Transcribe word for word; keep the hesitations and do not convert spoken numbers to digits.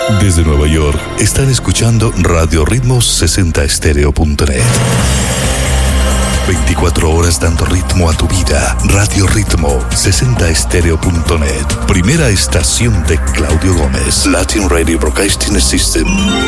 Desde Nueva York, están escuchando Radio Ritmo sesenta Estéreo punto net. veinticuatro horas dando ritmo a tu vida. Radio Ritmo sesenta Estéreo punto net. Primera estación de Claudio Gómez. Latin Radio Broadcasting System.